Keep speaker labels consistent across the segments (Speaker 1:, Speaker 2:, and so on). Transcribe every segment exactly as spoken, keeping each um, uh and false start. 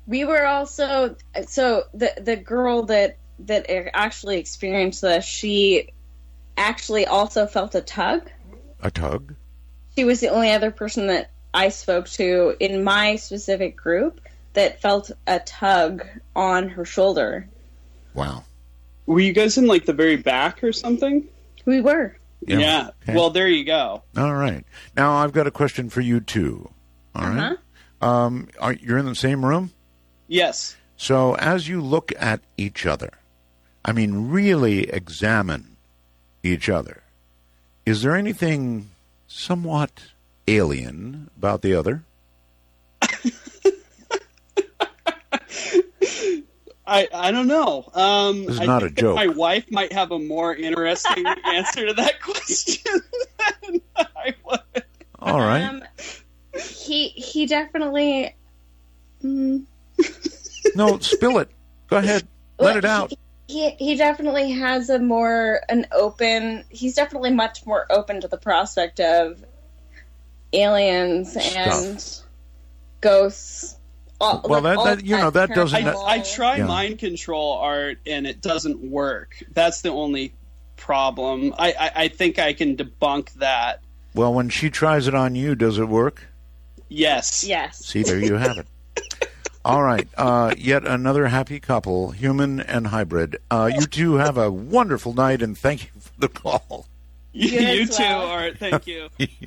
Speaker 1: We were also so the the girl that that actually experienced this. She actually also felt a tug.
Speaker 2: A tug?
Speaker 1: She was the only other person that I spoke to in my specific group that felt a tug on her shoulder.
Speaker 2: Wow.
Speaker 3: Were you guys in, like, the very back or something?
Speaker 1: We were.
Speaker 3: Yeah. yeah. Okay. Well, there you go.
Speaker 2: All right. Now, I've got a question for you, too. All
Speaker 1: uh-huh.
Speaker 2: right? Um, are, you're in the same room?
Speaker 3: Yes.
Speaker 2: So, as you look at each other, I mean, really examine each other, is there anything somewhat alien about the other?
Speaker 3: I I don't know. Um,
Speaker 2: this is
Speaker 3: I
Speaker 2: not a
Speaker 3: think
Speaker 2: joke.
Speaker 3: My wife might have a more interesting answer to that question than I would.
Speaker 2: All right.
Speaker 1: Um, he he definitely. Mm,
Speaker 2: no, spill it. Go ahead. Let it out.
Speaker 1: He, he he definitely has a more an open. He's definitely much more open to the prospect of aliens and
Speaker 2: Stuff.
Speaker 1: ghosts. All,
Speaker 2: well,
Speaker 1: like
Speaker 2: that, that you know that doesn't.
Speaker 3: I, I try
Speaker 2: yeah.
Speaker 3: mind control art and it doesn't work. That's the only problem. I, I I think I can debunk that.
Speaker 2: Well, when she tries it on you, does it work?
Speaker 3: Yes.
Speaker 1: Yes.
Speaker 2: See, there you have it. All right. Uh, yet another happy couple, human and hybrid. Uh, you two have a wonderful night, and thank you for the call.
Speaker 3: You, you too,
Speaker 1: well.
Speaker 3: Art. Thank you.
Speaker 2: Yeah.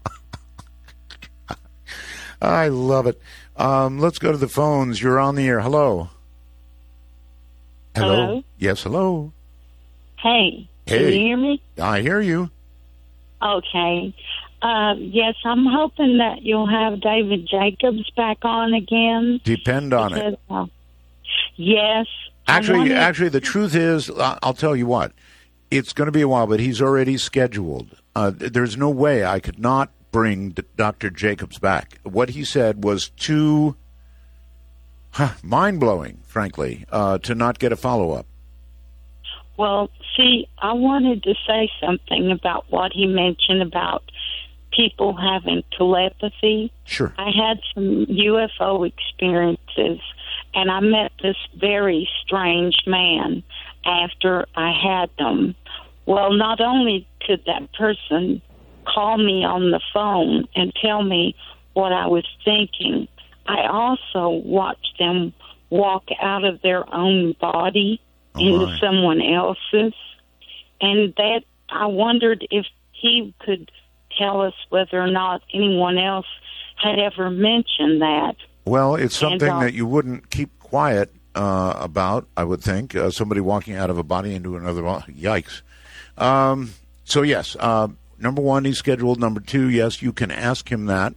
Speaker 2: I love it. Um, let's go to the phones. You're on the air. Hello. Hello.
Speaker 4: Hello?
Speaker 2: Yes, hello.
Speaker 4: Hey.
Speaker 2: Hey.
Speaker 4: Can you hear me?
Speaker 2: I hear you.
Speaker 4: Okay. Uh, yes, I'm hoping that you'll have David Jacobs back on again.
Speaker 2: Depend on
Speaker 4: because,
Speaker 2: it.
Speaker 4: Uh, yes.
Speaker 2: Actually,
Speaker 4: wanted...
Speaker 2: actually, the truth is, I'll tell you what. It's going to be a while, but he's already scheduled. Uh, there's no way I could not bring Doctor Jacobs back. What he said was too huh, mind-blowing, frankly, uh, to not get a follow-up.
Speaker 4: Well, see, I wanted to say something about what he mentioned about people having telepathy.
Speaker 2: Sure.
Speaker 4: I had some U F O experiences, and I met this very strange man after I had them. Well, not only could that person call me on the phone and tell me what I was thinking, I also watched them walk out of their own body
Speaker 2: oh
Speaker 4: into
Speaker 2: my.
Speaker 4: someone else's. And that I wondered if he could tell us whether or not anyone else had ever mentioned that.
Speaker 2: Well, it's something
Speaker 4: and, uh,
Speaker 2: that you wouldn't keep quiet uh, about, I would think. Uh, somebody walking out of a body into another. Well, yikes. Um, so, yes, uh, number one, he's scheduled. Number two, yes, you can ask him that.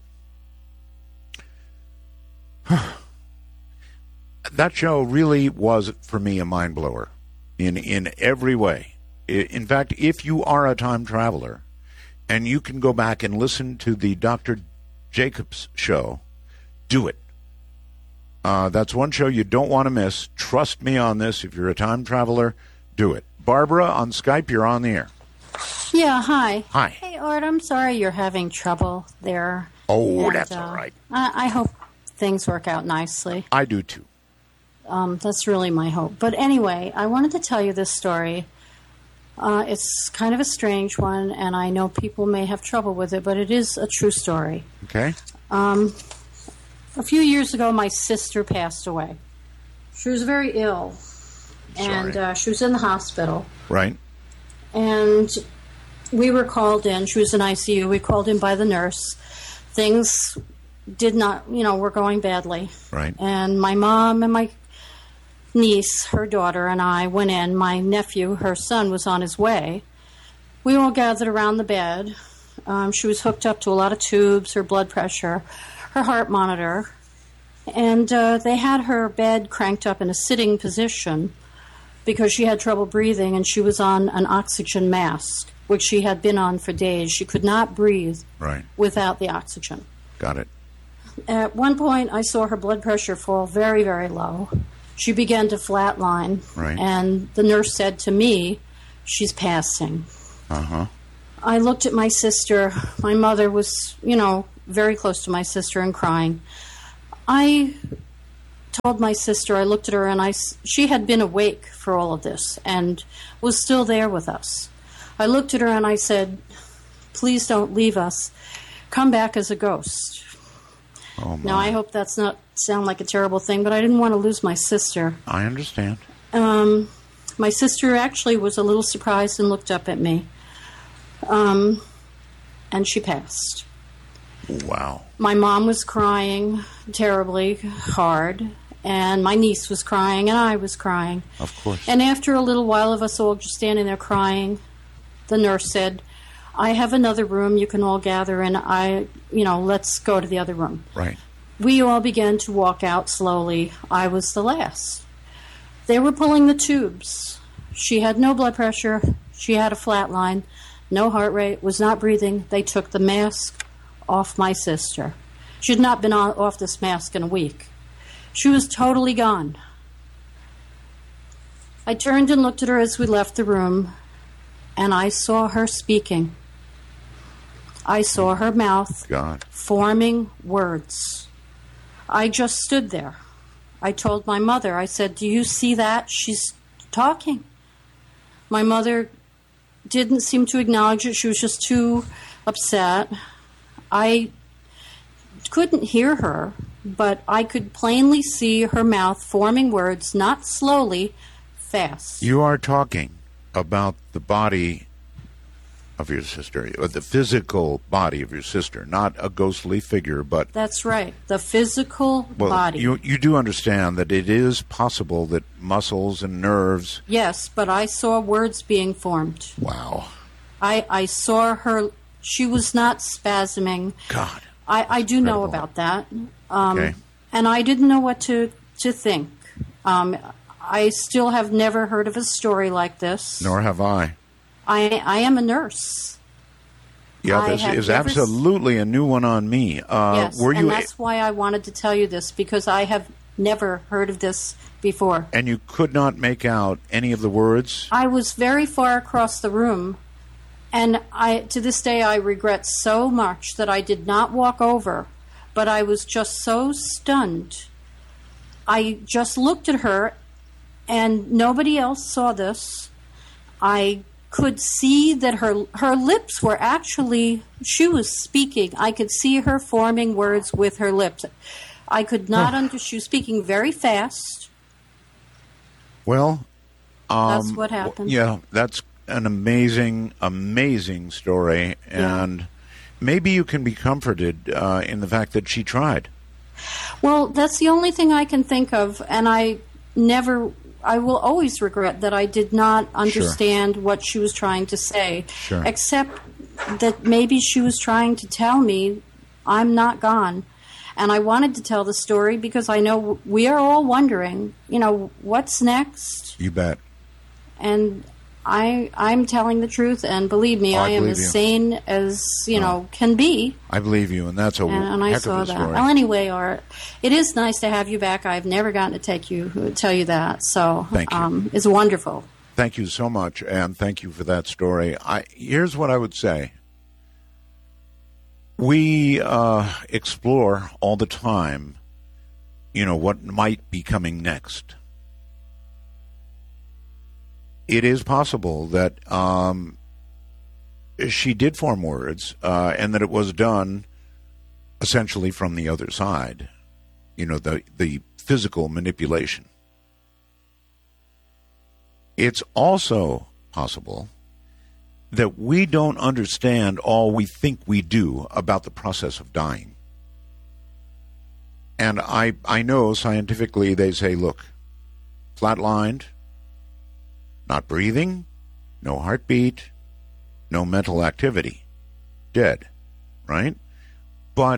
Speaker 2: That show really was, for me, a mind blower in, in every way. In fact, if you are a time traveler and you can go back and listen to the Doctor Jacobs show, do it. Uh, that's one show you don't want to miss. Trust me on this. If you're a time traveler, do it. Barbara, on Skype, you're on the air.
Speaker 5: Yeah, hi.
Speaker 2: Hi.
Speaker 5: Hey, Art, I'm sorry you're having trouble there.
Speaker 2: Oh,
Speaker 5: and,
Speaker 2: that's
Speaker 5: uh,
Speaker 2: all right.
Speaker 5: I, I hope things work out nicely.
Speaker 2: I do, too.
Speaker 5: Um, that's really my hope. But anyway, I wanted to tell you this story. Uh, it's kind of a strange one, and I know people may have trouble with it, but it is a true story.
Speaker 2: Okay.
Speaker 5: Um, a few years ago, my sister passed away. She was very ill, and uh, she was in the hospital.
Speaker 2: Right.
Speaker 5: And we were called in. She was in I C U. We called in by the nurse. Things did not, you know, were going badly.
Speaker 2: Right.
Speaker 5: And my mom and my niece, her daughter, and I went in. My nephew, her son, was on his way. We all gathered around the bed. Um, she was hooked up to a lot of tubes, her blood pressure, her heart monitor. And uh, they had her bed cranked up in a sitting position because she had trouble breathing, and she was on an oxygen mask, which she had been on for days. She could not breathe
Speaker 2: right.
Speaker 5: without the oxygen.
Speaker 2: Got it.
Speaker 5: At one point, I saw her blood pressure fall very, very low. She began to flatline,
Speaker 2: right.
Speaker 5: and the nurse said to me, she's passing.
Speaker 2: Uh-huh.
Speaker 5: I looked at my sister. My mother was, you know, very close to my sister and crying. I told my sister, I looked at her, and I, she had been awake for all of this and was still there with us. I looked at her and I said, please don't leave us. Come back as a ghost.
Speaker 2: Oh, my.
Speaker 5: Now, I hope that's not sound like a terrible thing, but I didn't want to lose my sister.
Speaker 2: I understand.
Speaker 5: Um, my sister actually was a little surprised and looked up at me. Um, and she passed.
Speaker 2: Wow.
Speaker 5: My mom was crying terribly hard, and my niece was crying, and I was crying.
Speaker 2: Of course.
Speaker 5: And after a little while of us all just standing there crying, the nurse said, I have another room you can all gather in. I, you know, let's go to the other room.
Speaker 2: Right.
Speaker 5: We all began to walk out slowly. I was the last. They were pulling the tubes. She had no blood pressure. She had a flat line, no heart rate, was not breathing. They took the mask off my sister. She had not been on, off this mask in a week. She was totally gone. I turned and looked at her as we left the room, and I saw her speaking. I saw her mouth
Speaker 2: God.
Speaker 5: forming words. I just stood there. I told my mother, I said, do you see that? She's talking. My mother didn't seem to acknowledge it. She was just too upset. I couldn't hear her, but I could plainly see her mouth forming words, not slowly, fast.
Speaker 2: You are talking about the body of your sister, or the physical body of your sister, not a ghostly figure, but...
Speaker 5: That's right, the physical
Speaker 2: well,
Speaker 5: body.
Speaker 2: You, you do understand that it is possible that muscles and nerves...
Speaker 5: Yes, but I saw words being formed.
Speaker 2: Wow.
Speaker 5: I, I saw her... She was not spasming.
Speaker 2: God.
Speaker 5: I, I do know
Speaker 2: Incredible.
Speaker 5: about that. Um,
Speaker 2: Okay.
Speaker 5: And I didn't know what to, to think. Um, I still have never heard of a story like this.
Speaker 2: Nor have I.
Speaker 5: I, I am a nurse.
Speaker 2: Yeah,
Speaker 5: I
Speaker 2: this
Speaker 5: have
Speaker 2: is
Speaker 5: never s-
Speaker 2: absolutely a new one on me. Uh,
Speaker 5: yes,
Speaker 2: were you
Speaker 5: and that's why I wanted to tell you this, because I have never heard of this before.
Speaker 2: and you could not make out any of the words?
Speaker 5: I was very far across the room, and I to this day I regret so much that I did not walk over, but I was just so stunned. I just looked at her, and nobody else saw this. I could see that her her lips were actually, she was speaking. I could see her forming words with her lips. I could not under, she was speaking very fast.
Speaker 2: Well, um,
Speaker 5: That's what happened.
Speaker 2: Yeah, that's an amazing, amazing story, and
Speaker 5: Yeah.
Speaker 2: maybe you can be comforted uh, in the fact that she tried.
Speaker 5: Well, that's the only thing I can think of, and I never, I will always regret that I did not understand what she was trying to say,
Speaker 2: Sure.
Speaker 5: except that maybe she was trying to tell me I'm not gone. And I wanted to tell the story because I know we are all wondering, you know, what's next?
Speaker 2: You bet.
Speaker 5: And I, I'm telling the truth, and believe me,
Speaker 2: Oh, I
Speaker 5: I am
Speaker 2: believe
Speaker 5: as
Speaker 2: you.
Speaker 5: sane as, you know, can be.
Speaker 2: I believe you, and that's a
Speaker 5: And, and I
Speaker 2: heck
Speaker 5: saw
Speaker 2: of a
Speaker 5: that.
Speaker 2: story.
Speaker 5: Well, anyway, Art, it is nice to have you back. I've never gotten to take you tell you that, so
Speaker 2: Thank you.
Speaker 5: Um, it's wonderful.
Speaker 2: Thank you so much, and thank you for that story. I here's what I would say. We uh, explore all the time, you know, what might be coming next. It is possible that um, she did form words, uh, and that it was done essentially from the other side, you know, the the physical manipulation. It's also possible that we don't understand all we think we do about the process of dying. And I, I know scientifically they say, look, flatlined, not breathing, no heartbeat, no mental activity, dead, right? But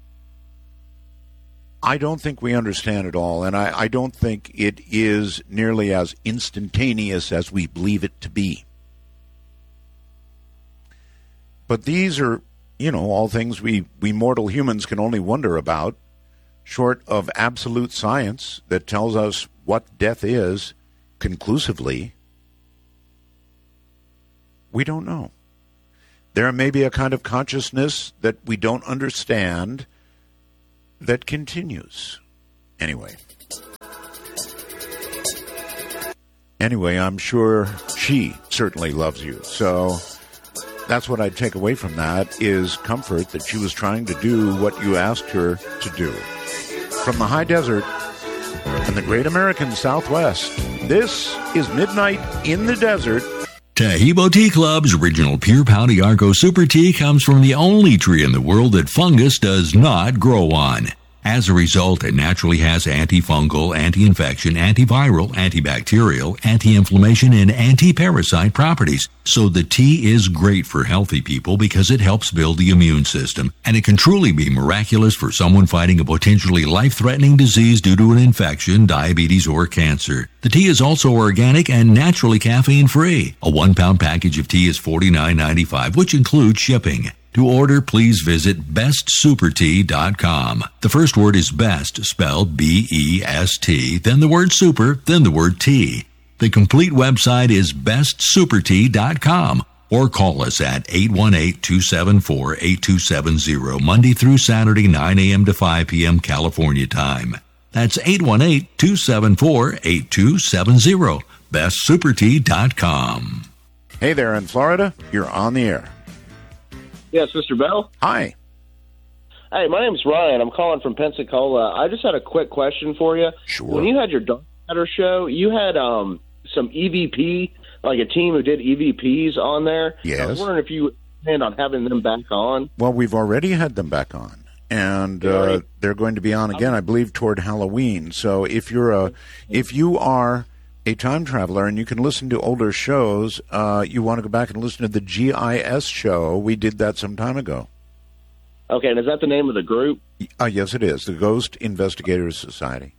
Speaker 2: I don't think we understand it all, and I, I don't think it is nearly as instantaneous as we believe it to be. But these are, you know, all things we, we mortal humans can only wonder about, short of absolute science that tells us what death is conclusively. We don't know. There may be a kind of consciousness that we don't understand that continues. Anyway, Anyway, I'm sure she certainly loves you. So that's what I'd take away from that, is comfort that she was trying to do what you asked her to do. From the high desert and the great American Southwest, this is Midnight in the Desert.
Speaker 6: Taheebo Tea Club's original Pure Pau d'Arco Super Tea comes from the only tree in the world that fungus does not grow on. As a result, it naturally has antifungal, anti-infection, antiviral, antibacterial, anti-inflammation, and anti-parasite properties. So the tea is great for healthy people because it helps build the immune system. And it can truly be miraculous for someone fighting a potentially life-threatening disease due to an infection, diabetes, or cancer. The tea is also organic and naturally caffeine-free. A one-pound package of tea is forty-nine ninety-five, which includes shipping. To order, please visit best super tea dot com. The first word is best, spelled B E S T, then the word super, then the word tea. The complete website is best super tea dot com, or call us at eight one eight, two seven four, eight two seven zero, Monday through Saturday, nine a.m. to five p.m. California time. That's eight one eight, two seven four, eight two seven zero, best super tea dot com.
Speaker 2: Hey there in Florida, you're on the air.
Speaker 7: Yes, Mister Bell?
Speaker 2: Hi.
Speaker 7: Hey, my name's Ryan. I'm calling from Pensacola. I just had a quick question for you.
Speaker 2: Sure.
Speaker 7: When you had your Dark Matter show, you had um, some E V P, like a team who did E V Ps on there.
Speaker 2: Yes.
Speaker 7: I was wondering if you planned on having them back on.
Speaker 2: Well, we've already had them back on, and uh,
Speaker 7: Right.
Speaker 2: they're going to be on again, I believe, toward Halloween. So if you're a, if you are a time traveler and you can listen to older shows, uh, you want to go back and listen to the G I S show. We did that some time ago.
Speaker 7: Okay, and is that the name of the group?
Speaker 2: Uh, yes, it is. The Ghost Investigators Society.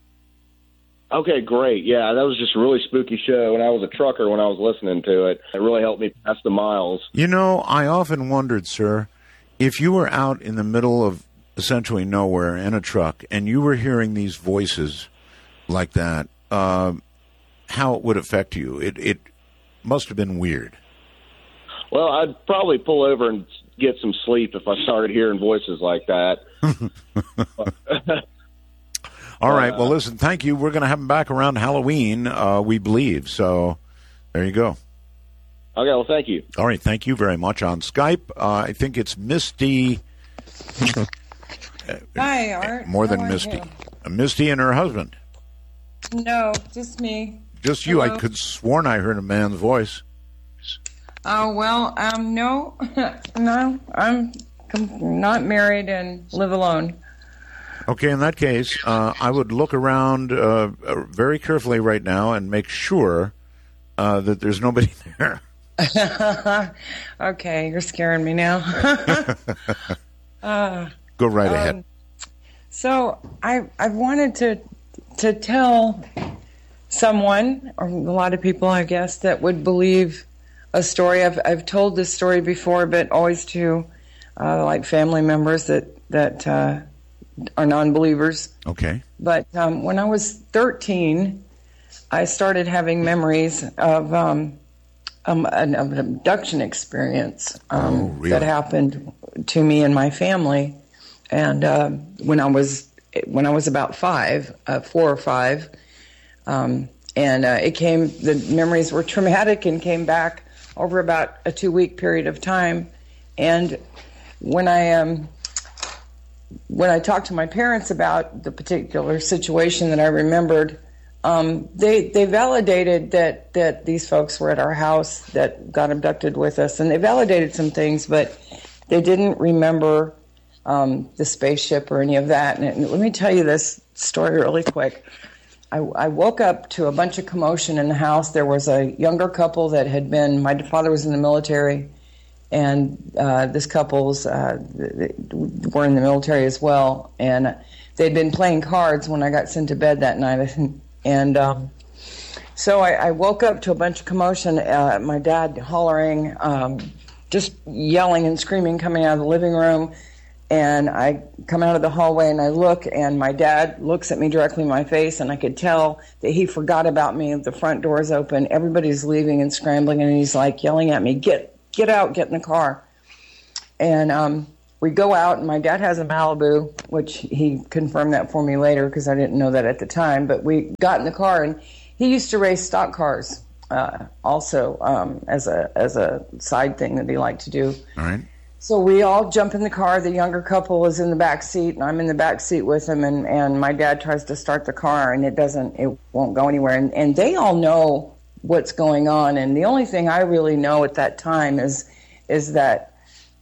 Speaker 7: Okay, great. Yeah, that was just a really spooky show, and I was a trucker when I was listening to it. It really helped me pass the miles.
Speaker 2: You know, I often wondered, sir, if you were out in the middle of essentially nowhere in a truck and you were hearing these voices like that, uh, how it would affect you. It it must have been weird.
Speaker 7: Well, I'd probably pull over and get some sleep if I started hearing voices like that.
Speaker 2: All right. Well, listen, thank you. We're going to have them back around Halloween, uh, we believe. So there you go.
Speaker 7: Okay, well, thank you.
Speaker 2: All right. Thank you very much. On Skype, uh, I think it's Misty.
Speaker 8: Hi, Art.
Speaker 2: More than
Speaker 8: How are
Speaker 2: Misty.
Speaker 8: you?
Speaker 2: Uh, Misty and her husband.
Speaker 8: No, just me.
Speaker 2: Just you.
Speaker 8: Hello?
Speaker 2: I could sworn I heard a man's voice.
Speaker 8: Oh, well, um, no. no, I'm com- not married and live alone.
Speaker 2: Okay, in that case, uh, I would look around uh, uh, very carefully right now and make sure uh, that there's nobody there.
Speaker 8: Okay, you're scaring me now. uh,
Speaker 2: Go right
Speaker 8: um,
Speaker 2: ahead.
Speaker 8: So I I wanted to to tell someone, or a lot of people, I guess, that would believe a story. I've I've told this story before, but always to uh, like family members that that uh, are non-believers.
Speaker 2: Okay.
Speaker 8: But um, when I was thirteen, I started having memories of um, um, an, of an abduction experience um,
Speaker 2: Oh, really?
Speaker 8: that happened to me and my family. And uh, when I was when I was about five, uh, four or five, um, and uh, it came. The memories were traumatic and came back over about a two-week period of time. And when I um, when I talked to my parents about the particular situation that I remembered, um, they they validated that that these folks were at our house that got abducted with us, and they validated some things, but they didn't remember um, the spaceship or any of that. And, and let me tell you this story really quick. I, I woke up to a bunch of commotion in the house. There was a younger couple that had been, my father was in the military, and uh, this couple's uh, were in the military as well. And they'd been playing cards when I got sent to bed that night. And um, so I, I woke up to a bunch of commotion, uh, my dad hollering, um, just yelling and screaming coming out of the living room. And I come out of the hallway and I look, and my dad looks at me directly in my face, and I could tell that he forgot about me. The front door's open. Everybody's leaving and scrambling, and he's like yelling at me, get get out, get in the car. And um, we go out, and my dad has a Malibu, which he confirmed that for me later because I didn't know that at the time. But we got in the car, and he used to race stock cars. uh, also um, as a as a side thing that he liked to do.
Speaker 2: All right.
Speaker 8: So we all jump in the car. The younger couple is in the back seat, and I'm in the back seat with him. And, and my dad tries to start the car, and it doesn't. It won't go anywhere. And, and they all know what's going on. And the only thing I really know at that time is is that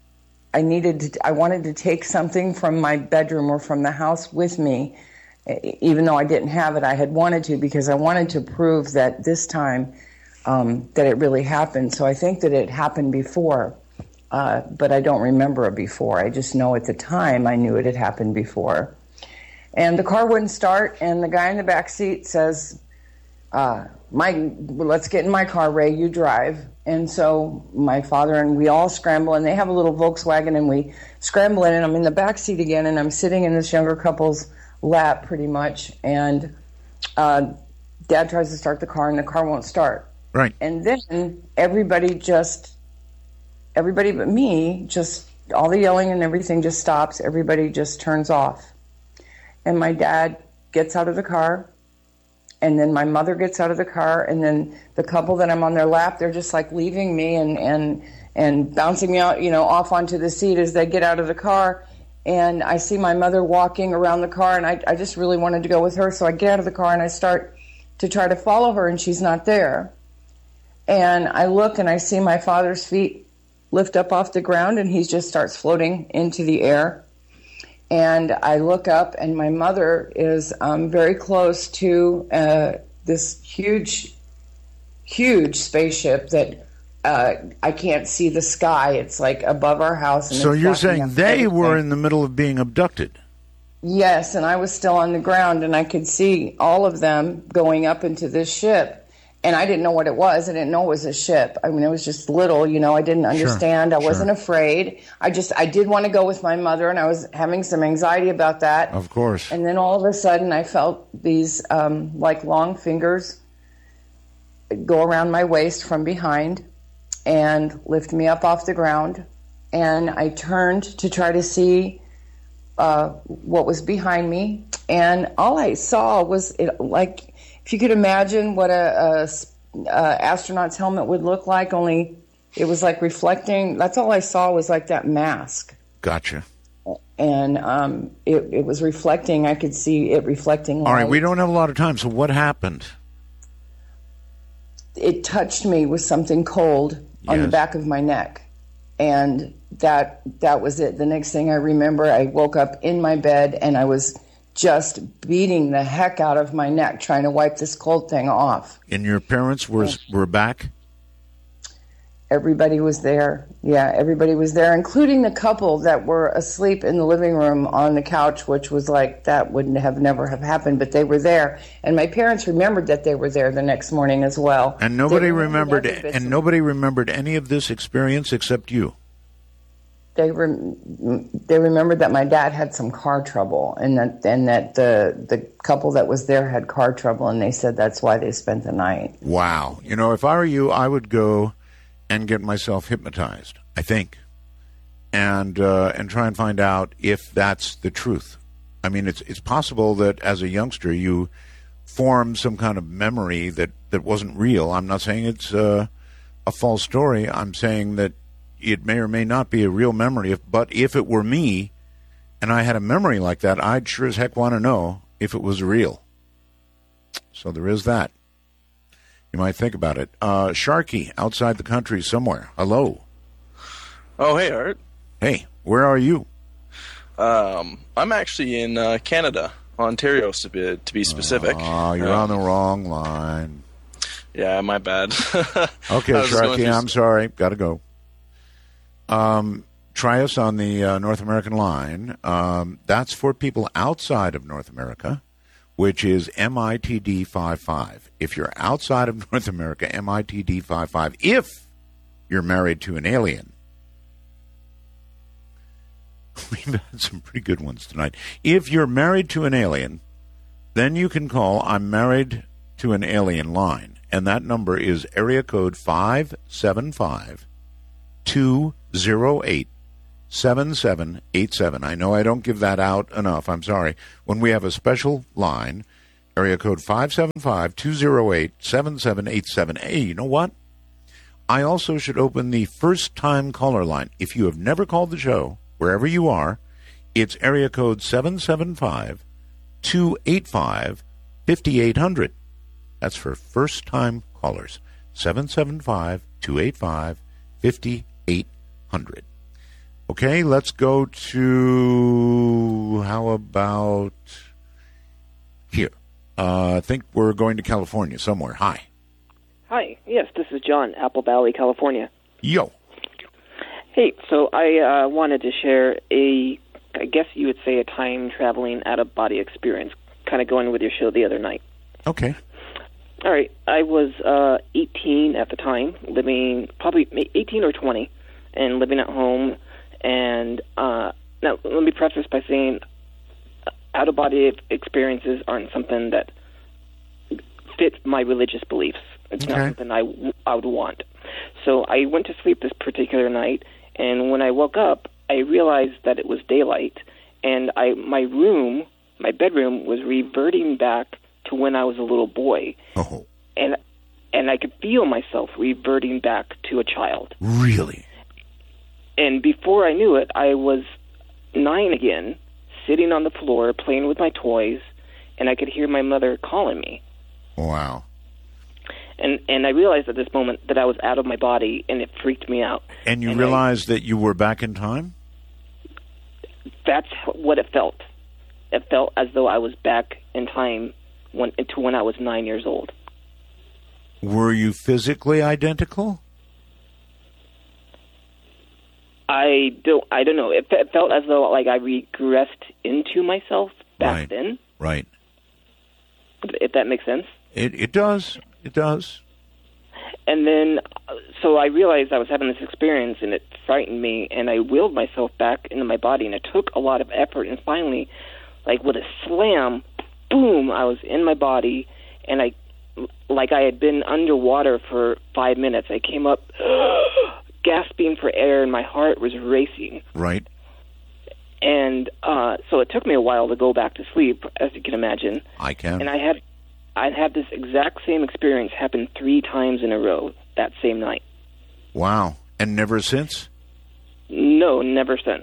Speaker 8: I needed. To, I wanted to take something from my bedroom or from the house with me, even though I didn't have it. I had wanted to because I wanted to prove that this time um, that it really happened. So I think that it happened before. Uh, but I don't remember it before. I just know at the time I knew it had happened before. And the car wouldn't start, and the guy in the back seat says, uh, "My, let's get in my car, Ray, you drive." And so my father and we all scramble, and they have a little Volkswagen, and we scramble in, and I'm in the back seat again, and I'm sitting in this younger couple's lap pretty much, and uh, Dad tries to start the car, and the car won't start.
Speaker 2: Right.
Speaker 8: And then everybody just... Everybody but me, just all the yelling and everything just stops. Everybody just turns off. And my dad gets out of the car, and then my mother gets out of the car, and then the couple that I'm on their lap, they're just like leaving me and, and, and bouncing me out, you know, off onto the seat as they get out of the car. And I see my mother walking around the car, and I, I just really wanted to go with her. So I get out of the car and I start to try to follow her, and she's not there. And I look and I see my father's feet lift up off the ground, and he just starts floating into the air. And I look up, and my mother is um, very close to uh, this huge, huge spaceship that uh, I can't see the sky. It's like above our house. And
Speaker 2: so
Speaker 8: it's
Speaker 2: you're
Speaker 8: blocking
Speaker 2: saying
Speaker 8: up
Speaker 2: they
Speaker 8: everything.
Speaker 2: were in the middle of being abducted?
Speaker 8: Yes, and I was still on the ground, and I could see all of them going up into this ship. And I didn't know what it was. I didn't know it was a ship. I mean, it was just little, you know. I didn't understand.
Speaker 2: Sure,
Speaker 8: I wasn't
Speaker 2: sure.
Speaker 8: afraid. I just, I did want to go with my mother, and I was having some anxiety about that.
Speaker 2: Of course.
Speaker 8: And then all of a sudden, I felt these, um, like, long fingers go around my waist from behind and lift me up off the ground. And I turned to try to see uh, what was behind me. And all I saw was, it, like... If you could imagine what a, a, a astronaut's helmet would look like, only it was like reflecting. That's all I saw was like that mask.
Speaker 2: Gotcha.
Speaker 8: And um, it, it was reflecting. I could see it reflecting light.
Speaker 2: All right, we don't have a lot of time, so what happened?
Speaker 8: It touched me with something cold yes. on the back of my neck. And that that was it. The next thing I remember, I woke up in my bed, and I was just beating the heck out of my neck trying to wipe this cold thing off.
Speaker 2: And your parents were were back?
Speaker 8: Everybody was there. Yeah, everybody was there, including the couple that were asleep in the living room on the couch, which was like, that wouldn't have never have happened, but they were there. And my parents remembered that they were there the next morning as well.
Speaker 2: And nobody
Speaker 8: remembered
Speaker 2: remembered and nobody remembered any of this experience except you.
Speaker 8: They rem- they remembered that my dad had some car trouble, and that and that the the couple that was there had car trouble, and they said that's why they spent the night.
Speaker 2: Wow. You know, if I were you, I would go and get myself hypnotized, I think, and uh, and try and find out if that's the truth. I mean, it's it's possible that as a youngster you formed some kind of memory that, that wasn't real. I'm not saying it's uh, a false story. I'm saying that it may or may not be a real memory, if, but if it were me and I had a memory like that, I'd sure as heck want to know if it was real. So there is that. You might think about it. Uh, Sharky, outside the country somewhere. Hello.
Speaker 9: Oh, hey, Art.
Speaker 2: Hey, where are you?
Speaker 9: Um, I'm actually in uh, Canada, Ontario, to be, to be specific.
Speaker 2: Oh, you're um, on the wrong line.
Speaker 9: Yeah, my bad.
Speaker 2: Okay, Sharky, I'm sorry. Got to go. Um, try us on the uh, North American line. Um, that's for people outside of North America, which is M I T D five five. If you're outside of North America, M I T D five five. If you're married to an alien. We've had some pretty good ones tonight. If you're married to an alien, then you can call I'm Married to an Alien line. And that number is area code five seven five, two oh eight, seven seven eight seven. I know I don't give that out enough. I'm sorry. When we have a special line, area code five seven five, two oh eight, seven seven eight seven. Hey, you know what? I also should open the first-time caller line. If you have never called the show, wherever you are, it's area code seven seven five, two eight five, five eight zero zero. That's for first-time callers. seven seven five, two eight five, five eight zero zero. Okay, let's go to, how about here? Uh, I think we're going to California somewhere. Hi.
Speaker 10: Hi. Yes, this is John, Apple Valley, California.
Speaker 2: Yo.
Speaker 10: Hey, so I uh, wanted to share a, I guess you would say a time-traveling out-of-body experience, kind of going with your show the other night.
Speaker 2: Okay.
Speaker 10: All right. I was uh, eighteen at the time, living, probably eighteen or twenty, and living at home. And uh, now, let me preface by saying out-of-body experiences aren't something that fit my religious beliefs. It's
Speaker 2: okay.
Speaker 10: not something I, I would want. So I went to sleep this particular night, and when I woke up, I realized that it was daylight, and I my room, my bedroom, was reverting back to when I was a little boy.
Speaker 2: Oh.
Speaker 10: And and I could feel myself reverting back to a child.
Speaker 2: Really?
Speaker 10: And before I knew it, I was nine again, sitting on the floor, playing with my toys, and I could hear my mother calling me.
Speaker 2: Wow.
Speaker 10: And and I realized at this moment that I was out of my body, and it freaked me out.
Speaker 2: And you
Speaker 10: and
Speaker 2: realized
Speaker 10: I,
Speaker 2: that you were back in time?
Speaker 10: That's what it felt. It felt as though I was back in time when, to when I was nine years old.
Speaker 2: Were you physically identical?
Speaker 10: I don't. I don't know. It, it felt as though like I regressed into myself back
Speaker 2: right.
Speaker 10: then.
Speaker 2: Right.
Speaker 10: If that makes sense.
Speaker 2: It it does. It does.
Speaker 10: And then, so I realized I was having this experience, and it frightened me, and I willed myself back into my body, and it took a lot of effort, and finally, like with a slam, boom, I was in my body, and I, like I had been underwater for five minutes. I came up gasping for air, and my heart was racing.
Speaker 2: Right.
Speaker 10: And uh, so it took me a while to go back to sleep, as you can imagine.
Speaker 2: I can.
Speaker 10: And I had I had this exact same experience happen three times in a row that same night.
Speaker 2: Wow. And never since?
Speaker 10: No, never since.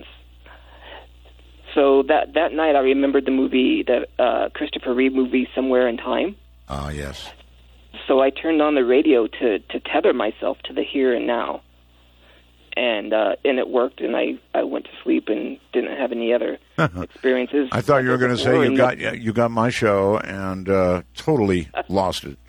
Speaker 10: So that that night I remembered the movie, the uh, Christopher Reeve movie, Somewhere in Time.
Speaker 2: Ah, uh, yes.
Speaker 10: So I turned on the radio to, to tether myself to the here and now. And uh, and it worked, and I, I went to sleep and didn't have any other experiences.
Speaker 2: I thought you were going to say you got you got my show and uh, totally lost it.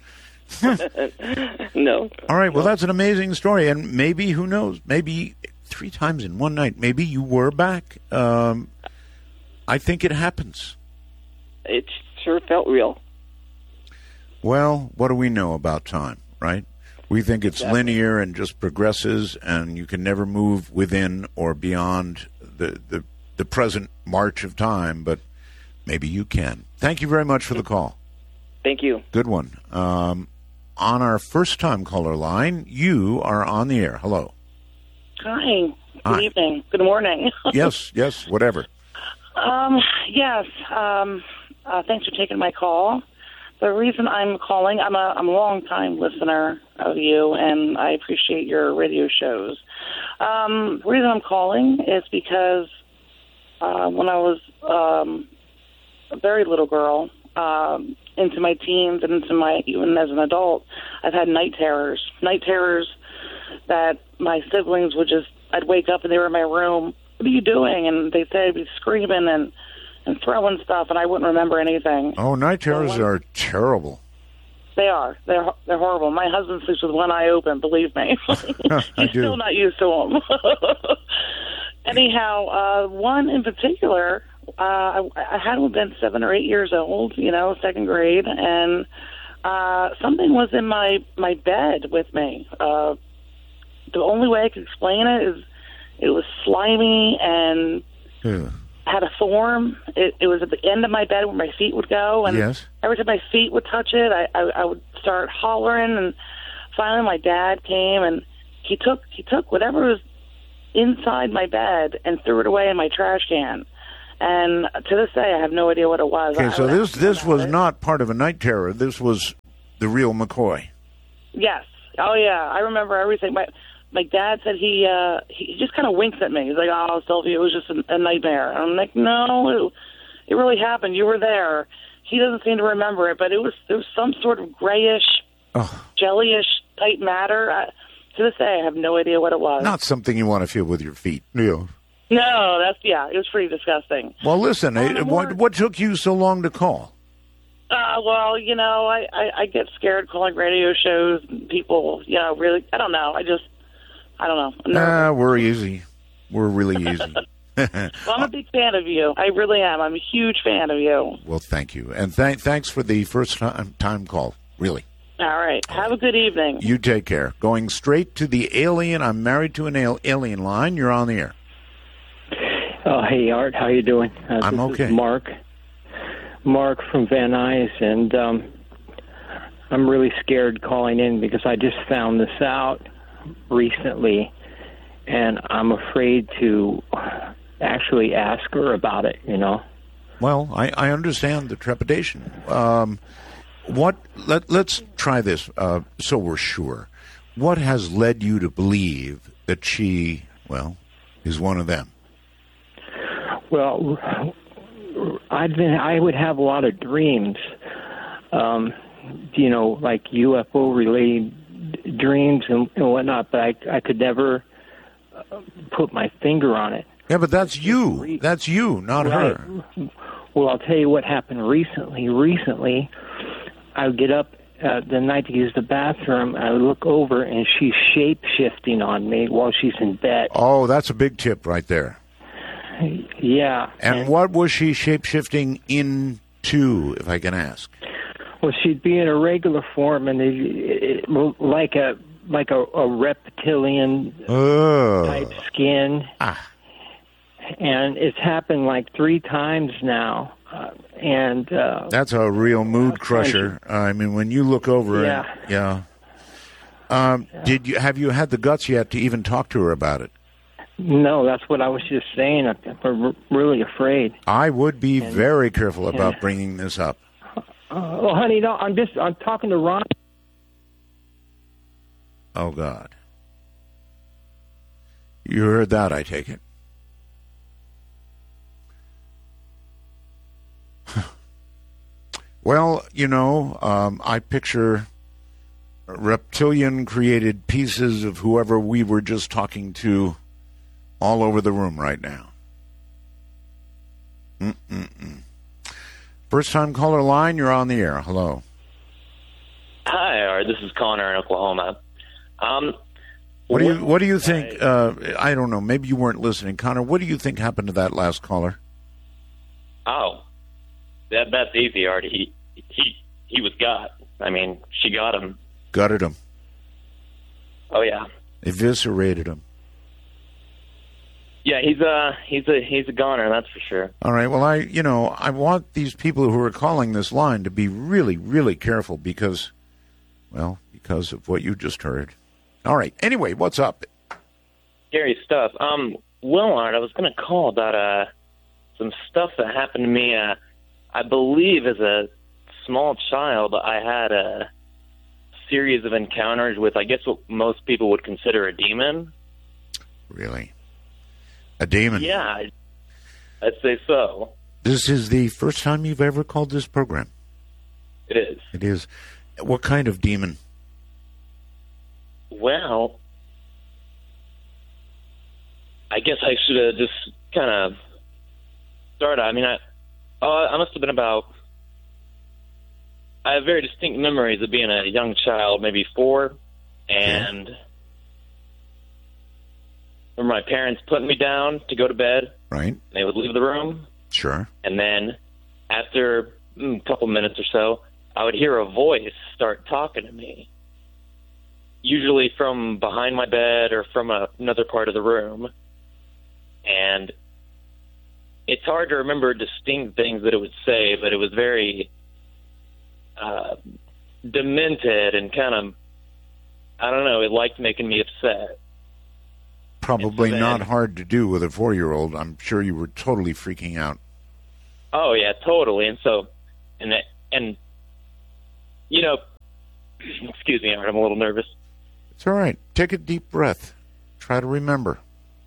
Speaker 10: No.
Speaker 2: All right. Well,
Speaker 10: no.
Speaker 2: that's an amazing story, and maybe who knows? Maybe three times in one night. Maybe you were back. Um, I think it happens.
Speaker 10: It sure felt real.
Speaker 2: Well, what do we know about time, right? We think it's
Speaker 10: exactly.
Speaker 2: linear and just progresses, and you can never move within or beyond the, the, the present march of time, but maybe you can. Thank you very much for the call.
Speaker 10: Thank you.
Speaker 2: Good one. Um, on our first-time caller line, you are on the air. Hello.
Speaker 11: Hi. Good
Speaker 2: Hi.
Speaker 11: evening. Good morning.
Speaker 2: Yes, yes, whatever.
Speaker 11: Um, yes. Um, uh, thanks for taking my call. The reason I'm calling, I'm a I'm a long-time listener of you, and I appreciate your radio shows. Um, the reason I'm calling is because uh, when I was um, a very little girl, um, into my teens and into my even as an adult, I've had night terrors. Night terrors that my siblings would just, I'd wake up and they were in my room. What are you doing? And they'd say I'd be screaming and. and throwing stuff, and I wouldn't remember anything.
Speaker 2: Oh, night terrors so when, are terrible.
Speaker 11: They are. They're they're horrible. My husband sleeps with one eye open, believe me. He's
Speaker 2: do.
Speaker 11: still not used to them. Anyhow, uh, one in particular, uh, I, I had been seven or eight years old, you know, second grade, and uh, something was in my, my bed with me. Uh, the only way I could explain it is it was slimy and...
Speaker 2: Yeah.
Speaker 11: had a form. It, it was at the end of my bed where my feet would go, and
Speaker 2: yes.
Speaker 11: every time my feet would touch it, I, I, I would start hollering. And finally, my dad came, and he took he took whatever was inside my bed and threw it away in my trash can. And to this day, I have no idea what it was.
Speaker 2: Okay,
Speaker 11: I
Speaker 2: so
Speaker 11: don't
Speaker 2: this
Speaker 11: know
Speaker 2: this
Speaker 11: about
Speaker 2: was
Speaker 11: it.
Speaker 2: not part of a night terror. This was the real McCoy.
Speaker 11: Yes. Oh, yeah. I remember everything. My my dad said he uh, he just kind of winks at me. He's like, "Oh, Sylvia, it was just a, a nightmare." And I'm like, "No, it, it really happened. You were there." He doesn't seem to remember it, but it was it was some sort of grayish,
Speaker 2: oh.
Speaker 11: jellyish type matter. I, to this day, I have no idea what it was.
Speaker 2: Not something you want to feel with your feet. You know.
Speaker 11: No, that's yeah. It was pretty disgusting.
Speaker 2: Well, listen.
Speaker 11: Well,
Speaker 2: eh, what what took you so long to call?
Speaker 11: Uh, well, you know, I, I, I get scared calling radio shows. People, you know, really, I don't know. I just, I don't know. I'm nervous.
Speaker 2: Ah, we're easy. We're really easy.
Speaker 11: Well, I'm a big fan of you. I really am. I'm a huge fan of you.
Speaker 2: Well, thank you. And th- thanks for the first time, time call, really.
Speaker 11: All right. Have a good evening.
Speaker 2: You take care. Going straight to the alien. I'm married to an al- alien line. You're on the air.
Speaker 12: Oh, hey, Art. How you doing? Uh,
Speaker 2: I'm
Speaker 12: this
Speaker 2: okay.
Speaker 12: Is Mark. Mark from Van Nuys, and um, I'm really scared calling in because I just found this out recently, and I'm afraid to actually ask her about it, you know?
Speaker 2: Well, I, I understand the trepidation. Um, what? Let, let's try this uh, so we're sure. What has led you to believe that she, well, is one of them?
Speaker 12: Well, I've been, I would have a lot of dreams, um, you know, like U F O-related dreams and, and whatnot, but I, I could never uh, put my finger on it.
Speaker 2: Yeah, but that's you. That's you, not
Speaker 12: Right.
Speaker 2: her.
Speaker 12: Well, I'll tell you what happened recently. Recently, I would get up uh, the night to use the bathroom, I would look over, and she's shape-shifting on me while she's in bed.
Speaker 2: Oh, that's a big tip right there.
Speaker 12: Yeah.
Speaker 2: And, and what was she shape-shifting into, if I can ask?
Speaker 12: Well, she'd be in a regular form, and it, it, it, like a like a, a reptilian
Speaker 2: oh.
Speaker 12: type skin.
Speaker 2: Ah.
Speaker 12: And it's happened like three times now. Uh, and uh,
Speaker 2: that's a real mood crusher. Uh, I mean, when you look over,
Speaker 12: yeah,
Speaker 2: and, yeah. Um, yeah. Did you have you had the guts yet to even talk to her about it?
Speaker 12: No, that's what I was just saying. I'm really afraid.
Speaker 2: I would be
Speaker 12: and,
Speaker 2: very careful about
Speaker 12: yeah.
Speaker 2: bringing this up.
Speaker 12: Uh, well, honey, no, I'm just I'm talking to Ron.
Speaker 2: Oh God, you heard that? I take it. Well, you know, um, I picture reptilian-created pieces of whoever we were just talking to all over the room right now. Mm-mm-mm. First-time caller line, you're on the air. Hello.
Speaker 13: Hi, Art. This is Connor in Oklahoma. Um,
Speaker 2: what do you What do you think? I, uh, I don't know. Maybe you weren't listening, Connor. What do you think happened to that last caller?
Speaker 13: Oh, that that's easy, Art. He he he was got. I mean, she got him.
Speaker 2: Gutted him.
Speaker 13: Oh yeah.
Speaker 2: Eviscerated him.
Speaker 13: Yeah, he's a he's a he's a goner, that's for sure.
Speaker 2: All right. Well, I you know I want these people who are calling this line to be really really careful because, well, because of what you just heard. All right. Anyway, what's up?
Speaker 13: Scary stuff. Um, Willard, I was going to call about uh some stuff that happened to me. Uh, I believe as a small child, I had a series of encounters with, I guess, what most people would consider a demon.
Speaker 2: Really? A demon?
Speaker 13: Yeah, I'd, I'd say so.
Speaker 2: This is the first time you've ever called this program?
Speaker 13: It is.
Speaker 2: It is. What kind of demon?
Speaker 13: Well, I guess I should have just kind of started. I mean, I, uh, I must have been about, I have very distinct memories of being a young child, maybe four, and yeah. remember my parents putting me down to go to bed.
Speaker 2: Right.
Speaker 13: They would leave the room.
Speaker 2: Sure.
Speaker 13: And then after mm, a couple minutes or so, I would hear a voice start talking to me, usually from behind my bed or from a, another part of the room. And it's hard to remember distinct things that it would say, but it was very uh, demented and kind of, I don't know, it liked making me upset.
Speaker 2: Probably
Speaker 13: then,
Speaker 2: not hard to do with a four-year-old. I'm sure you were totally freaking out.
Speaker 13: Oh yeah, totally. And so, and that, and you know, excuse me, I'm a little nervous.
Speaker 2: It's all right. Take a deep breath. Try to remember.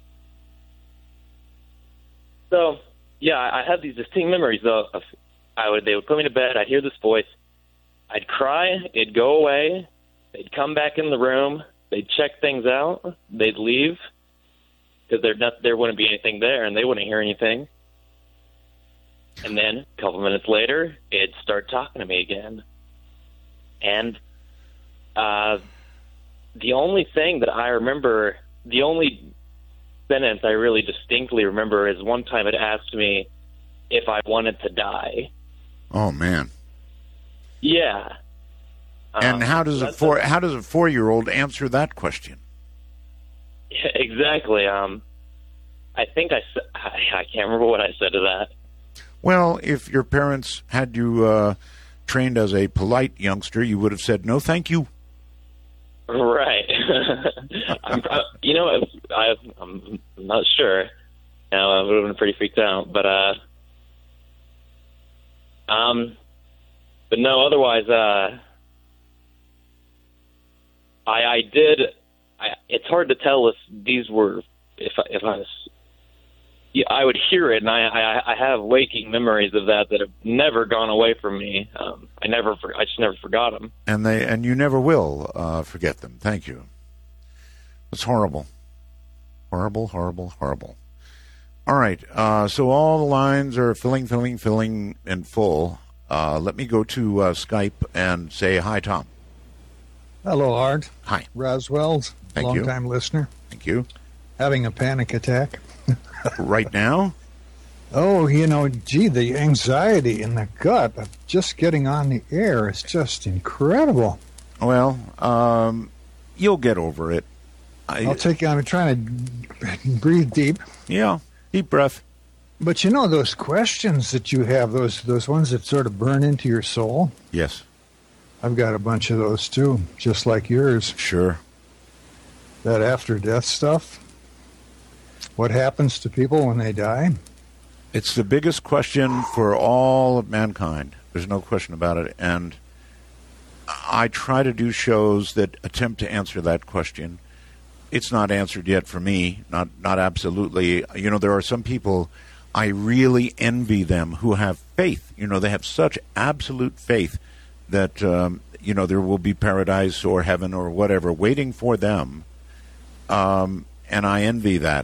Speaker 13: So, yeah, I have these distinct memories though. Of I would they would put me to bed. I'd hear this voice. I'd cry. It'd go away. They'd come back in the room. They'd check things out. They'd leave because there not there wouldn't be anything there, and they wouldn't hear anything. And then a couple minutes later, it'd start talking to me again. And uh, the only thing that I remember, the only sentence I really distinctly remember is one time it asked me if I wanted to die.
Speaker 2: Oh man!
Speaker 13: Yeah.
Speaker 2: And
Speaker 13: um,
Speaker 2: how does a four a, how does a four year old answer that question?
Speaker 13: Yeah, exactly. Um, I think I, I I can't remember what I said to that.
Speaker 2: Well, if your parents had you uh, trained as a polite youngster, you would have said no, thank you.
Speaker 13: Right. I'm, I, you know, I, I'm not sure. You know, I would have been pretty freaked out, but uh, um, but no. Otherwise, uh, I I did. I, it's hard to tell if these were if I, if I was. Yeah, I would hear it, and I, I I have waking memories of that that have never gone away from me. Um, I never, I just never forgot them.
Speaker 2: And they, and you never will uh, forget them. Thank you. It's horrible, horrible, horrible, horrible. All right, uh, so all the lines are filling, filling, filling, and full. Uh, let me go to uh, Skype and say hi, Tom.
Speaker 14: Hello, Art.
Speaker 2: Hi,
Speaker 14: Roswell's
Speaker 2: Thank you.
Speaker 14: long-time listener.
Speaker 2: Thank you.
Speaker 14: Having a panic attack.
Speaker 2: Right now?
Speaker 14: Oh, you know, gee, the anxiety in the gut of just getting on the air is just incredible.
Speaker 2: Well, um, you'll get over it. I,
Speaker 14: I'll take. I'm trying to breathe deep.
Speaker 2: Yeah, deep breath.
Speaker 14: But you know those questions that you have, those those ones that sort of burn into your soul.
Speaker 2: Yes,
Speaker 14: I've got a bunch of those too, just like yours.
Speaker 2: Sure.
Speaker 14: That after death stuff. What happens to people when they die?
Speaker 2: It's the biggest question for all of mankind. There's no question about it. And I try to do shows that attempt to answer that question. It's not answered yet for me, not not absolutely. You know, there are some people, I really envy them who have faith. You know, they have such absolute faith that, um, you know, there will be paradise or heaven or whatever waiting for them. Um, and I envy that.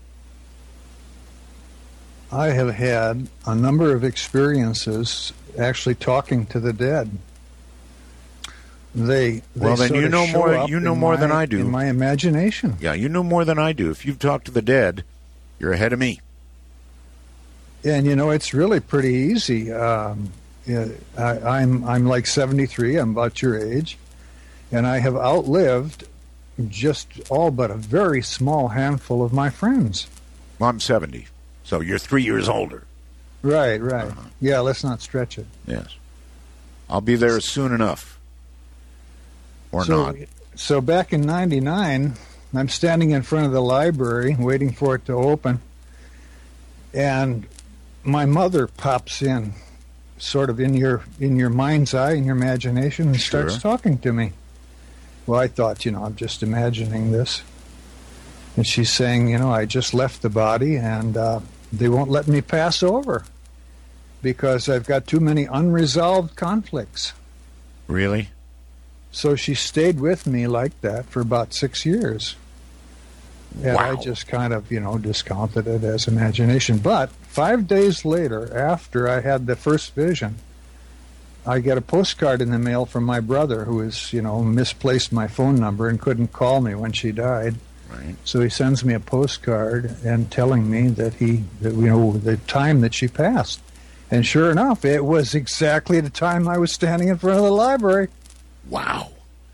Speaker 14: I have had a number of experiences actually talking to the dead. They, they
Speaker 2: well, then you know more. You know more
Speaker 14: my,
Speaker 2: than I do.
Speaker 14: In my imagination.
Speaker 2: Yeah, you know more than I do. If you've talked to the dead, you're ahead of me.
Speaker 14: And you know, it's really pretty easy. Um, yeah, I, I'm I'm like seventy-three. I'm about your age, and I have outlived just all but a very small handful of my friends.
Speaker 2: Well, I'm seventy. So you're three years older.
Speaker 14: Right, right.
Speaker 2: Uh-huh.
Speaker 14: Yeah, let's not stretch it.
Speaker 2: Yes. I'll be there soon enough. Or
Speaker 14: so,
Speaker 2: not.
Speaker 14: So back in ninety-nine, I'm standing in front of the library waiting for it to open. And my mother pops in, sort of in your in your mind's eye, in your imagination, and
Speaker 2: Sure.
Speaker 14: starts talking to me. Well, I thought, you know, I'm just imagining this. And she's saying, you know, I just left the body, and uh, they won't let me pass over because I've got too many unresolved conflicts.
Speaker 2: Really?
Speaker 14: So she stayed with me like that for about six years. And
Speaker 2: Wow.
Speaker 14: I just kind of, you know, discounted it as imagination. But five days later, after I had the first vision, I get a postcard in the mail from my brother who has, you know, misplaced my phone number and couldn't call me when she died.
Speaker 2: Right.
Speaker 14: So he sends me a postcard and telling me that he, that, you know, the time that she passed. And sure enough, it was exactly the time I was standing in front of the library.
Speaker 2: Wow.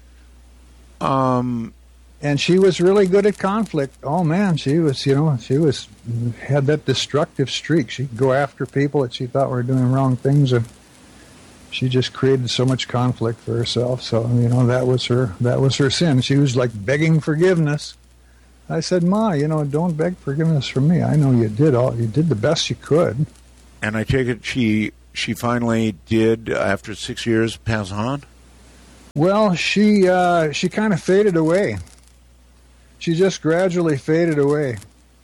Speaker 2: Um,
Speaker 14: and she was really good at conflict. Oh man, she was, you know, she was had that destructive streak. She'd go after people that she thought were doing wrong things, and she just created so much conflict for herself. So, you know, that was her that was her sin. She was like begging forgiveness. I said, Ma, you know, don't beg forgiveness from me. I know you did all you did the best you could.
Speaker 2: And I take it she she finally did, after six years, pass on?
Speaker 14: Well, she uh, she kind of faded away. She just gradually faded away.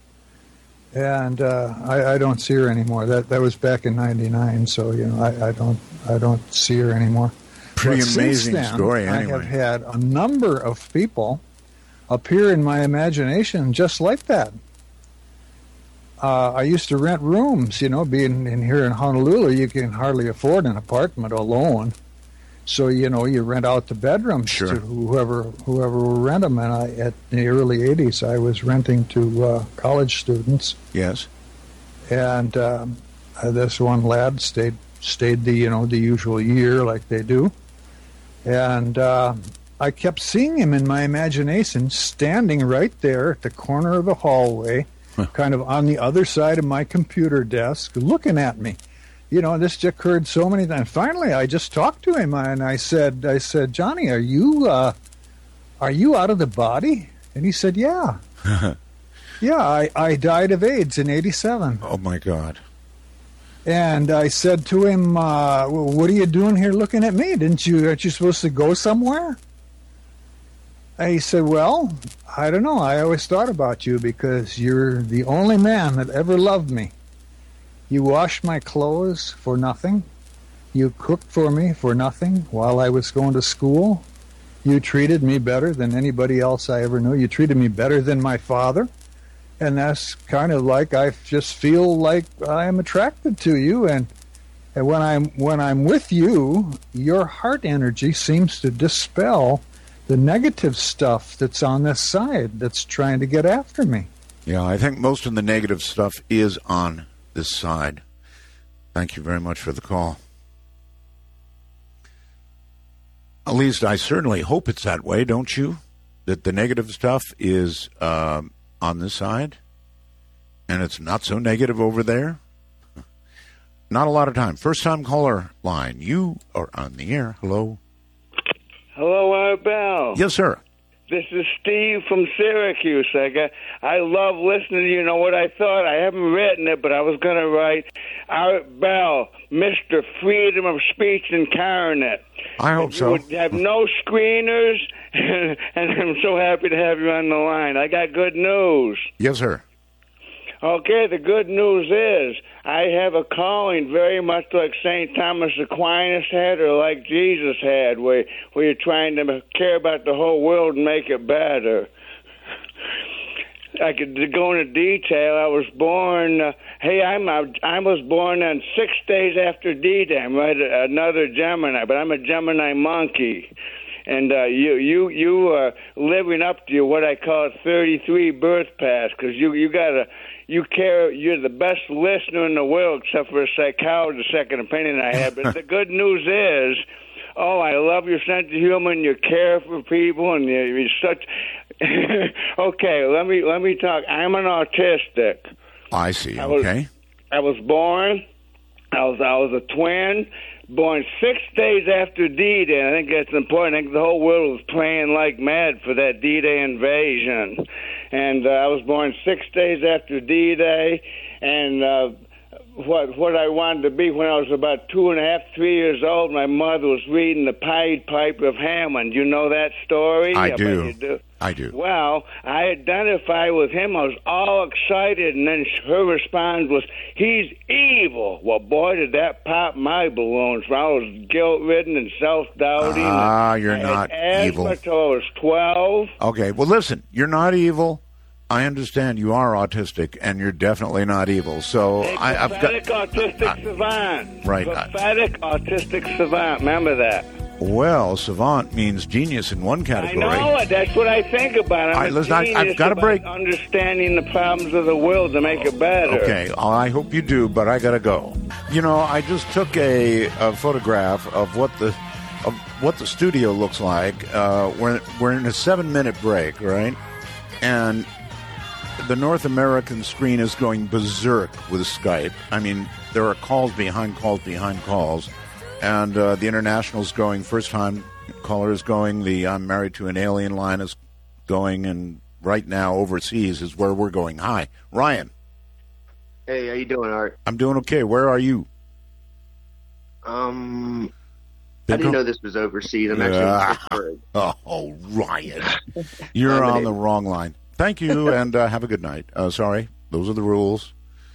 Speaker 14: And uh, I, I don't see her anymore. That that was back in ninety-nine, so you know I, I don't I don't see her anymore.
Speaker 2: Pretty
Speaker 14: but
Speaker 2: amazing
Speaker 14: since then,
Speaker 2: story. Anyway,
Speaker 14: I have had a number of people appear in my imagination just like that. Uh, I used to rent rooms. You know, being in here in Honolulu, you can hardly afford an apartment alone. So you know, you rent out the bedrooms
Speaker 2: sure.
Speaker 14: to whoever whoever will rent them. And I, at in the early eighties, I was renting to uh, college students.
Speaker 2: Yes.
Speaker 14: And um, uh, this one lad stayed stayed the you know the usual year like they do, and uh, I kept seeing him in my imagination, standing right there at the corner of the hallway, huh. kind of on the other side of my computer desk, looking at me. You know, this occurred so many times. Finally, I just talked to him, and I said, "I said, Johnny, are you, uh, are you out of the body?" And he said, "Yeah, yeah, I, I died of AIDS in eighty-seven."
Speaker 2: Oh my God!
Speaker 14: And I said to him, uh, well, "What are you doing here, looking at me? Didn't you? Aren't you supposed to go somewhere?" And he said, "Well, I don't know. I always thought about you because you're the only man that ever loved me. You washed my clothes for nothing. You cooked for me for nothing while I was going to school. You treated me better than anybody else I ever knew. You treated me better than my father. And that's kind of like I just feel like I am attracted to you. And, and when I'm when I'm with you, your heart energy seems to dispel the negative stuff that's on this side that's trying to get after me."
Speaker 2: Yeah, I think most of the negative stuff is on this side. Thank you very much for the call. At least I certainly hope it's that way, don't you? That the negative stuff is um, on this side, and it's not so negative over there. Not a lot of time. First time caller line. You are on the air. Hello.
Speaker 15: Hello, Art Bell.
Speaker 2: Yes, sir.
Speaker 15: This is Steve from Syracuse. I got, I love listening to you. Know what I thought? I haven't written it, but I was going to write Art Bell, Mister Freedom of Speech Incarnate.
Speaker 2: I hope so.
Speaker 15: You would have no screeners, and I'm so happy to have you on the line. I got good news.
Speaker 2: Yes, sir.
Speaker 15: Okay, the good news is I have a calling very much like Saint Thomas Aquinas had or like Jesus had, where, where you're trying to care about the whole world and make it better. I could go into detail. I was born, uh, hey, I'm a, I was born on six days after D-Day. I'm right, another Gemini, but I'm a Gemini monkey. And uh, you you you are living up to what I call thirty-three birth pass, because you you got a you care you're the best listener in the world, except for a psychologist second opinion I had. But the good news is, oh, I love your sense of humor and your care for people, and you're, you're such. Okay, let me let me talk. I'm an autistic.
Speaker 2: I see.
Speaker 15: I was,
Speaker 2: okay.
Speaker 15: I was born. I was I was a twin. Born six days after D-Day. I think that's important. I think the whole world was praying like mad for that D-Day invasion. And uh, I was born six days after D-Day. And uh, what what I wanted to be when I was about two and a half, three years old, my mother was reading the Pied Piper of Hammond. You know that story?
Speaker 2: I
Speaker 15: bet
Speaker 2: do.
Speaker 15: You do.
Speaker 2: I do.
Speaker 15: Well, I identified with him. I was all excited, and then her response was, "He's evil." Well, boy, did that pop my balloons. I was guilt-ridden and self-doubting.
Speaker 2: Ah, you're
Speaker 15: I
Speaker 2: not
Speaker 15: had
Speaker 2: evil.
Speaker 15: asthma till I was twelve.
Speaker 2: Okay, well, listen, you're not evil. I understand you are autistic, and you're definitely not evil. So
Speaker 15: A
Speaker 2: I, I've got
Speaker 15: pathetic autistic savant.
Speaker 2: Right.
Speaker 15: Pathetic autistic savant. Remember that.
Speaker 2: Well, savant means genius in one category.
Speaker 15: I know it. That's what I think about. I'm
Speaker 2: All right,
Speaker 15: a
Speaker 2: listen, I-
Speaker 15: genius
Speaker 2: I've got a
Speaker 15: about
Speaker 2: break.
Speaker 15: Understanding the problems of the world to make it better.
Speaker 2: Okay, I hope you do, but I gotta go. You know, I just took a, a photograph of what the of what the studio looks like. Uh, we're we're in a seven minute break, right? And the North American screen is going berserk with Skype. I mean, there are calls behind calls behind calls. And uh, the international is going, first-time caller is going, the I'm married to an alien line is going, and right now overseas is where we're going. Hi, Ryan.
Speaker 16: Hey, how you doing, Art?
Speaker 2: I'm doing okay. Where are you?
Speaker 16: Um,
Speaker 2: Been
Speaker 16: I didn't
Speaker 2: co-
Speaker 16: know this was overseas. I'm actually
Speaker 2: Yeah.
Speaker 16: in Pittsburgh.
Speaker 2: Oh, Ryan. You're
Speaker 16: I'm
Speaker 2: on
Speaker 16: in
Speaker 2: the
Speaker 16: it.
Speaker 2: wrong line. Thank you, and uh, have a good night. Uh, sorry, those are the rules.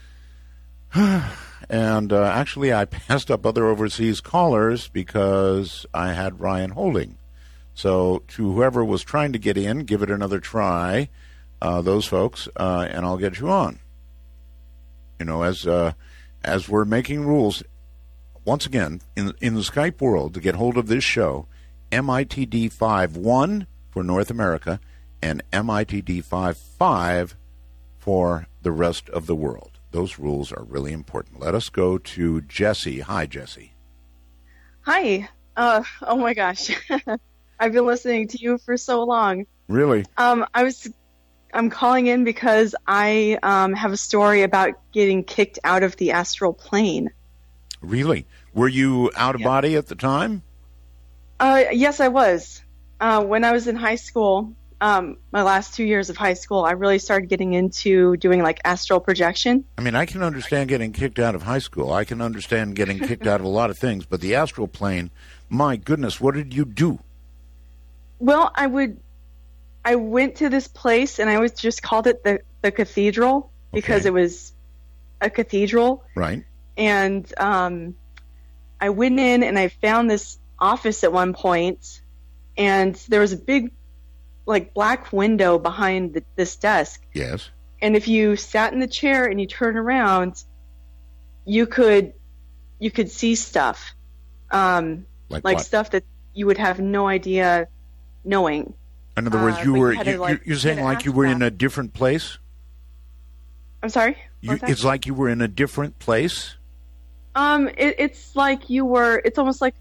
Speaker 2: And uh, actually, I passed up other overseas callers because I had Ryan holding. So to whoever was trying to get in, give it another try, uh, those folks, uh, and I'll get you on. You know, as uh, as we're making rules, once again, in, in the Skype world, to get hold of this show, M I T D five one for North America and M I T D five five for the rest of the world. Those rules are really important. Let us go to Jesse. Hi, Jesse.
Speaker 17: Hi. Uh, oh my gosh. I've been listening to you for so long.
Speaker 2: Really?
Speaker 17: Um, I was, I'm calling in because I um, have a story about getting kicked out of the astral plane.
Speaker 2: Really? Were you out of
Speaker 17: Yeah.
Speaker 2: body at the time?
Speaker 17: Uh, yes, I was. Uh, when I was in high school, um, my last two years of high school, I really started getting into doing like astral projection.
Speaker 2: I mean, I can understand getting kicked out of high school. I can understand getting kicked out of a lot of things, but the astral plane, my goodness, what did you do?
Speaker 17: Well, I would, I went to this place and I was just called it the, the cathedral because
Speaker 2: Okay.
Speaker 17: it was a cathedral.
Speaker 2: Right.
Speaker 17: And um, I went in and I found this office at one point, and there was a big, like, black window behind the, this desk.
Speaker 2: Yes.
Speaker 17: And if you sat in the chair and you turn around, you could you could see stuff, um,
Speaker 2: Like
Speaker 17: like
Speaker 2: what?
Speaker 17: stuff that you would have no idea knowing.
Speaker 2: In other words,
Speaker 17: Uh,
Speaker 2: you
Speaker 17: but you
Speaker 2: were
Speaker 17: had to,
Speaker 2: you,
Speaker 17: like,
Speaker 2: you're saying
Speaker 17: get
Speaker 2: like you were in a different place.
Speaker 17: I'm sorry.
Speaker 2: You,
Speaker 17: What's that?
Speaker 2: it's like you were in a different place.
Speaker 17: Um, it, it's like you were. It's almost like.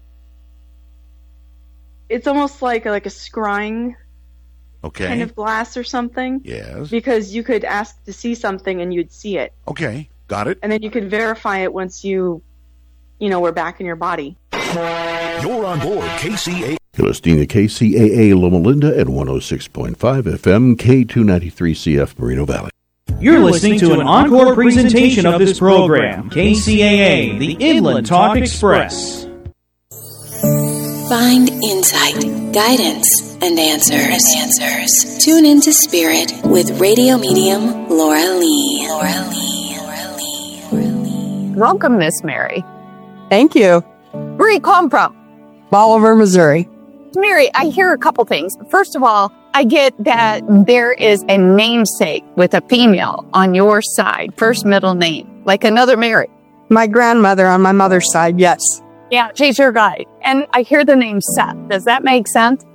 Speaker 17: It's almost like like a scrying
Speaker 2: Okay.
Speaker 17: kind of glass or something.
Speaker 2: Yes.
Speaker 17: Because you could ask to see something and you'd see it,
Speaker 2: Okay. Got it.
Speaker 17: and then you could verify it once you, you know, were back in your body.
Speaker 18: You're on board K C A.
Speaker 19: You're listening to K C A A Loma Linda at one oh six point five F M, K two ninety-three C F Moreno Valley.
Speaker 20: You're listening to an encore presentation of this program, K C A A, the Inland Talk Express.
Speaker 21: Find insight, guidance, and answers. Answers. Tune into Spirit with radio medium Laura Lee. Laura Lee. Laura Lee.
Speaker 22: Welcome, Miss Mary. Thank you. Where you come from? Bolivar, Missouri. Mary, I hear a couple things. First of all, I get that there is a namesake with a female on your side, first middle name, like another Mary.
Speaker 23: My grandmother on my mother's side, yes.
Speaker 22: Yeah, she's your guide. And I hear the name Seth. Does that make sense?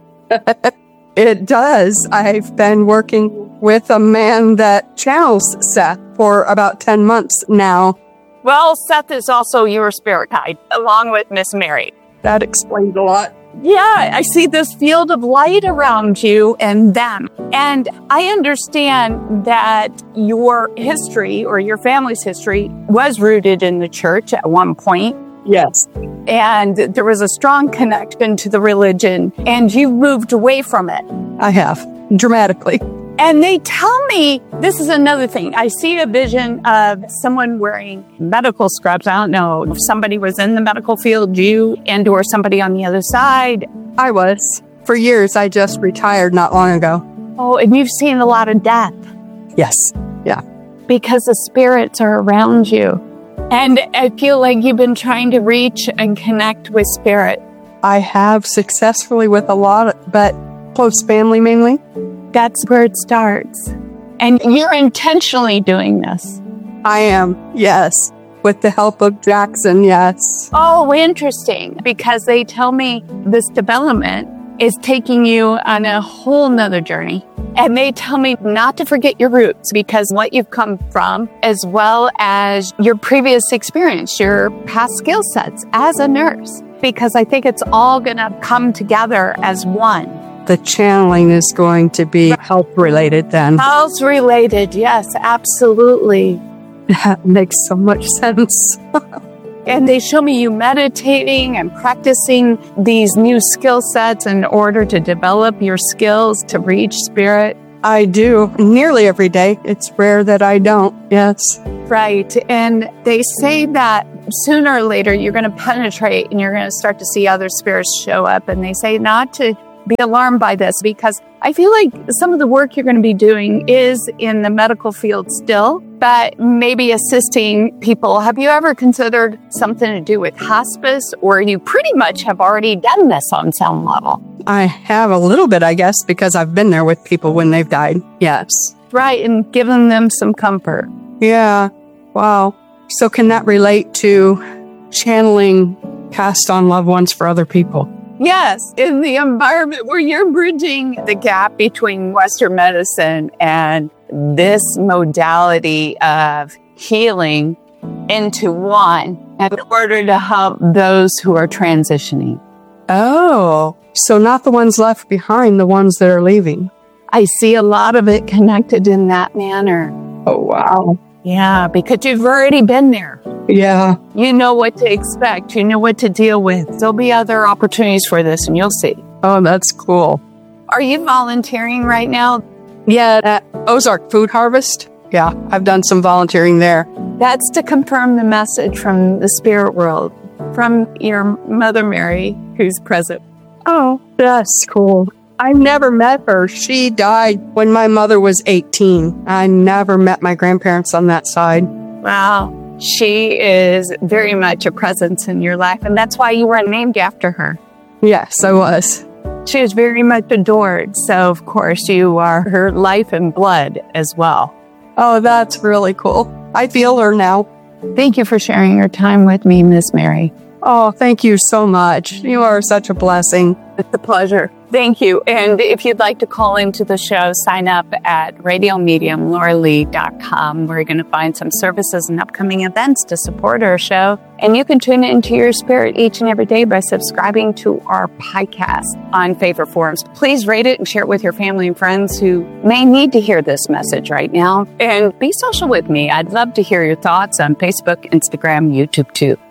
Speaker 23: It does. I've been working with a man that channels Seth for about ten months now.
Speaker 22: Well, Seth is also your spirit guide, along with Miss Mary.
Speaker 23: That explains a lot.
Speaker 22: Yeah, I see this field of light around you and them. And I understand that your history or your family's history was rooted in the church at one point.
Speaker 23: Yes.
Speaker 22: And there was a strong connection to the religion, and you moved away from it.
Speaker 23: I have, dramatically.
Speaker 22: And they tell me, this is another thing. I see a vision of someone wearing medical scrubs. I don't know if somebody was in the medical field, you and or somebody on the other side.
Speaker 23: I was. For years, I just retired not long ago.
Speaker 22: Oh, and you've seen a lot of death.
Speaker 23: Yes. Yeah.
Speaker 22: Because the spirits are around you. And I feel like you've been trying to reach and connect with spirit.
Speaker 23: I have successfully with a lot, but close family mainly.
Speaker 22: That's where it starts. And you're intentionally doing this.
Speaker 23: I am, yes. With the help of Jackson, yes.
Speaker 22: Oh, interesting. Because they tell me this development is taking you on a whole nother journey. And they tell me not to forget your roots, because what you've come from, as well as your previous experience, your past skill sets as a nurse, because I think it's all going to come together as one.
Speaker 23: The channeling is going to be health related then.
Speaker 22: Health related, yes, absolutely.
Speaker 23: That makes so much sense.
Speaker 22: And they show me you meditating and practicing these new skill sets in order to develop your skills to reach spirit.
Speaker 23: I do nearly every day. It's rare that I don't. Yes.
Speaker 22: Right. And they say that sooner or later you're going to penetrate and you're going to start to see other spirits show up. And they say not to be alarmed by this, because I feel like some of the work you're going to be doing is in the medical field still, but maybe assisting people. Have you ever considered something to do with hospice, or you pretty much have already done this on some level?
Speaker 23: I have a little bit, I guess, because I've been there with people when they've died. Yes.
Speaker 22: Right. And giving them some comfort.
Speaker 23: Yeah. Wow. So can that relate to channeling passed on loved ones for other people?
Speaker 22: Yes, in the environment where you're bridging the gap between Western medicine and this modality of healing into one in order to help those who are transitioning.
Speaker 23: Oh, so not the ones left behind, the ones that are leaving.
Speaker 22: I see a lot of it connected in that manner.
Speaker 23: Oh, wow.
Speaker 22: Yeah, because you've already been there.
Speaker 23: Yeah.
Speaker 22: You know what to expect. You know what to deal with. There'll be other opportunities for this, and you'll see.
Speaker 23: Oh, that's cool.
Speaker 22: Are you volunteering right now?
Speaker 23: Yeah, at Ozark Food Harvest. Yeah, I've done some volunteering there.
Speaker 22: That's to confirm the message from the spirit world, from your Mother Mary, who's present.
Speaker 23: Oh, that's cool. I never met her. She died when my mother was eighteen. I never met my grandparents on that side.
Speaker 22: Wow. She is very much a presence in your life, and that's why you were named after her.
Speaker 23: Yes, I was.
Speaker 22: She was very much adored, so of course you are her life and blood as well.
Speaker 23: Oh, that's really cool. I feel her now.
Speaker 22: Thank you for sharing your time with me, Miss Mary.
Speaker 23: Oh, thank you so much. You are such a blessing.
Speaker 22: It's a pleasure. Thank you. And if you'd like to call into the show, sign up at radio medium laura lee dot com. We're going to find some services and upcoming events to support our show. And you can tune into your spirit each and every day by subscribing to our podcast on favorite forums. Please rate it and share it with your family and friends who may need to hear this message right now. And be social with me. I'd love to hear your thoughts on Facebook, Instagram, YouTube too.